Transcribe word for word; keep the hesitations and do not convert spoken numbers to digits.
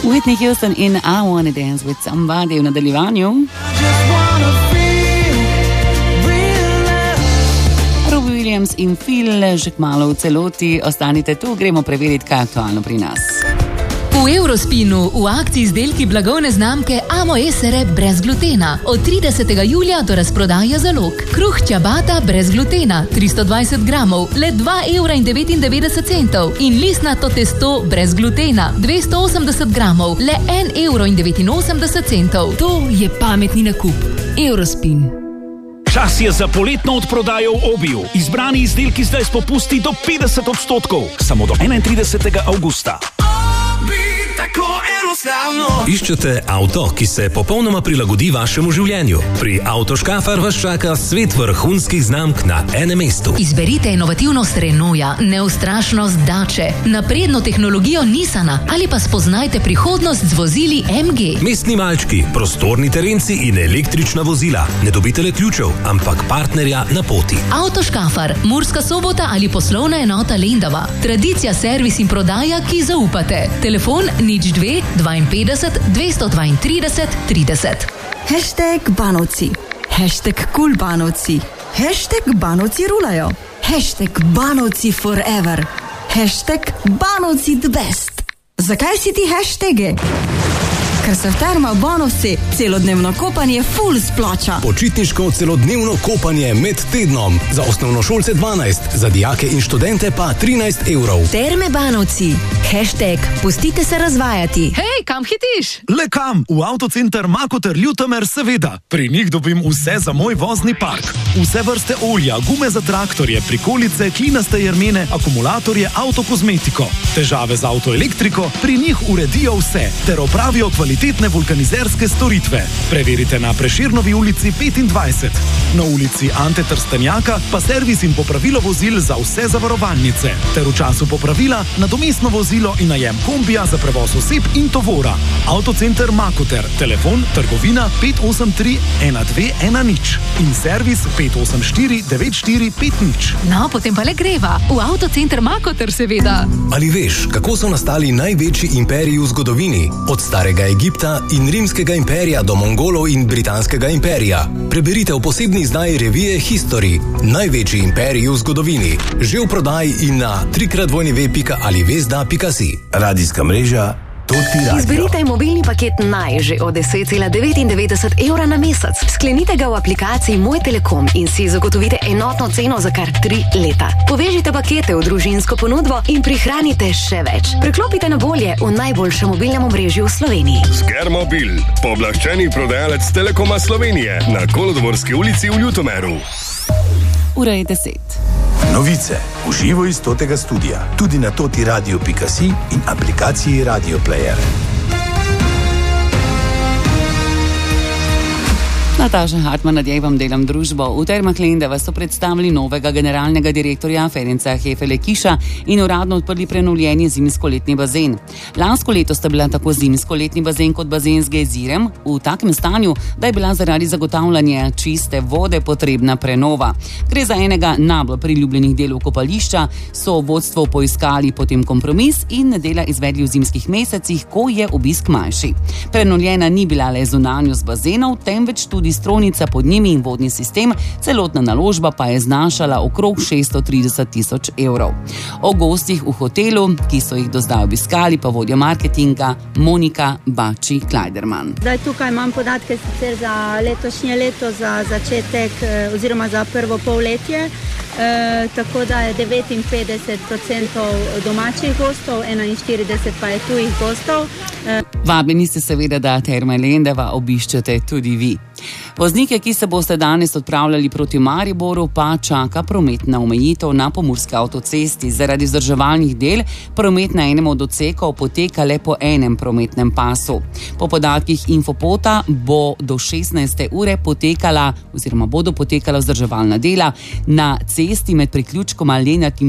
Whitney Houston in I Wanna Dance with Somebody v nadaljevanju. Robbie Williams in Phil že kmalu v celoti. Ostanite tu, gremo preveriti, kaj je aktualno pri nas. V Eurospinu v akciji izdelki blagovne znamke Amo Esere brez glutena. Od tridesetega julija do razprodaje zalog. Kruh ciabatta brez glutena, tristo dvajset gramov, le dva evra in devetindevetdeset centov. In listnato testo brez glutena, dvesto osemdeset gramov, le en evro in devetinosemdeset centov. To je pametni nakup. Eurospin. Čas je za poletno odprodajo v Obiju. Izbrani izdelki zdaj s popusti do petdeset odstotkov. Samo do enaintridesetega avgusta. Iščete avto, ki se popolnoma prilagodi vašemu življenju? Pri Avtoškafar vas čaka svet vrhunskih znamk na enem mestu. Izberite inovativnost Renaulta, neustrašnost Dače, napredno tehnologijo Nissana ali pa spoznajte prihodnost z vozili M G. Mestni malčki, prostorni terenci in električna vozila. Ne dobite le ključev, ampak partnerja na poti. Avtoškafar, Murska Sobota ali poslovna enota Lendava. Tradicija, servis in prodaja, ki zaupate. Telefon nič dve dvainpetdeset dvesto dvaintrideset trideset. Hashtag Banovci. Hashtag Cool Banovci. Hashtag Banovci rulajo. Hashtag Banovci forever. Hashtag Banovci the best. Zakaj si ti hashtage? Ker se v Termah Banovci celodnevno kopanje full splača. Počitniško celodnevno kopanje med tednom. Za osnovnošolce dvanajst, za dijake in študente pa trinajst evrov. Terme Banovci. Hashtag pustite se razvajati. Hej, kam hitiš? Le kam? V Avtocenter Makoter Ljutomer seveda. Pri njih dobim vse za moj vozni park. Vse vrste olja, gume za traktorje, prikolice, klinaste jermene, akumulatorje, avtokozmetiko. Težave z avtoelektriko, pri njih uredijo vse, ter opravijo kvalitetne vulkanizerske storitve. Preverite na Prešernovi ulici petindvajset. Na ulici Ante Trstenjaka pa servis in popravilo vozil za vse zavarovalnice. Ter v času popravila nadomestno vozilo in najem kombija za prevoz oseb in tovora. Avtocenter Makoter, telefon trgovina pet osem tri ena dve ena nič in servis pet osem štiri devet štiri pet nič. No, potem pa le greva. V Avtocenter Makoter seveda. Ali veš, kako so nastali največji imperiji v zgodovini? Od starega Egipta in rimskega imperija do Mongolov in britanskega imperija. Preberite v posebni izdaji revije History. Največji imperiji v zgodovini. Že v prodaji in na trikrat dvojni pika alivezda pika si. Radijska mreža Toti Radio. Izberite mobilni paket Naj že od deset cela devetindevetdeset evra na mesec. Sklenite ga v aplikaciji Moj Telekom in si zagotovite enotno ceno za kar tri leta. Povežite pakete v družinsko ponudbo in prihranite še več. Preklopite na bolje v najboljšem mobilnem omrežju v Sloveniji. Skermobil, pooblaščeni prodajalec Telekoma Slovenije na Kolodvorski ulici v Ljutomeru. Ura je deset. Novice v živo iz Totega studia, tudi na toti radio pika si in aplikaciji Radio Player. Nataša Hartman, nadjej vam delam družbo. V Termah Lendava so predstavili novega generalnega direktorja Ferenca Hefele-Kiša in uradno odprli prenovljeni zimsko-letni bazen. Lansko leto sta bila tako zimsko-letni bazen kot bazen z gejzirem v takem stanju, da je bila zaradi zagotavljanja čiste vode potrebna prenova. Gre za enega najbolj priljubljenih delov kopališča, so vodstvo poiskali potem kompromis in dela izvedli v zimskih mesecih, ko je obisk manjši. Prenovljena ni bila le zunanjost bazenov, temveč tudi strojnica pod njimi in vodni sistem, celotna naložba pa je znašala okrog šeststo trideset tisoč evrov. O gostih v hotelu, ki so jih do zdaj obiskali, pa vodja marketinga Monika Bači-Klajderman. Zdaj tukaj imam podatke sicer za letošnje leto, za začetek oziroma za prvo polletje, e, tako da je devetinpetdeset procentov domačih gostov, enainštirideset pa je tujih gostov. E, Vabljeni ste seveda, da Terme Lendava obiščete tudi vi. Voznike, ki se boste danes odpravljali proti Mariboru, pa čaka prometna omejitev na Pomurski avtocesti. Zaradi vzdrževalnih del promet na enem od odsekov poteka le po enem prometnem pasu. Po podatkih Infopota bo do šestnajste ure potekala oziroma bodo potekala vzdrževalna dela na cesti med priključkoma Lenart in